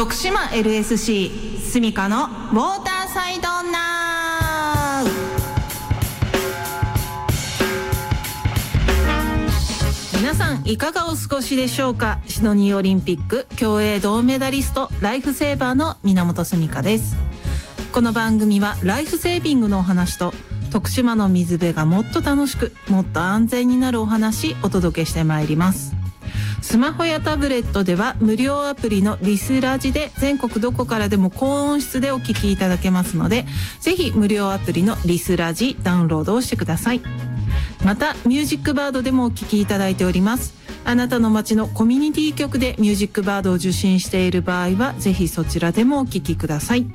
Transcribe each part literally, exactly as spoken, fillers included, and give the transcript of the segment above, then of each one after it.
徳島 エルエスシー スミカのウォーターサイドナウ。皆さんいかがお過ごしでしょうか。シドニーオリンピック競泳銅メダリスト、ライフセーバーの源スミカです。この番組はライフセービングのお話と徳島の水辺がもっと楽しくもっと安全になるお話お届けしてまいります。スマホやタブレットでは無料アプリのリスラジで全国どこからでも高音質でお聞きいただけますので、ぜひ無料アプリのリスラジダウンロードをしてください。またミュージックバードでもお聞きいただいております。あなたの街のコミュニティ局でミュージックバードを受信している場合はぜひそちらでもお聞きください。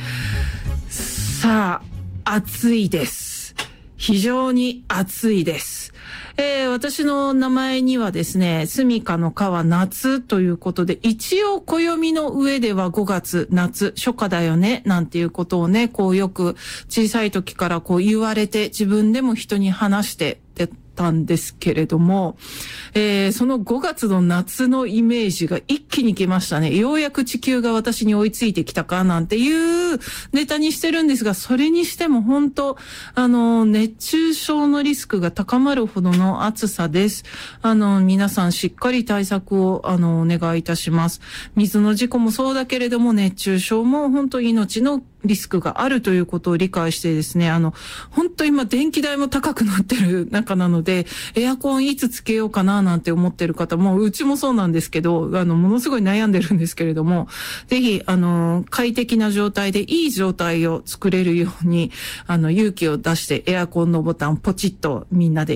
さあ、暑いです。非常に暑いです。えー、私の名前にはですね、スミカの川夏ということで、一応暦の上ではごがつ夏初夏だよねなんていうことをね、こうよく小さい時からこう言われて自分でも人に話してってたんですけれども、えー、そのごがつの夏のイメージが一気に来ましたね。ようやく地球が私に追いついてきたかなんていうネタにしてるんですが、それにしても本当あの熱中症のリスクが高まるほどの暑さです。あの皆さんしっかり対策をあのお願いいたします。水の事故もそうだけれども熱中症も本当命のリスクがあるということを理解してですね、あの本当今電気代も高くなってる中なので、エアコンいつつけようかななんて思ってる方も、うちもそうなんですけど、あのものすごい悩んでるんですけれども、ぜひあの快適な状態でいい状態を作れるようにあの勇気を出してエアコンのボタンポチッとみんなで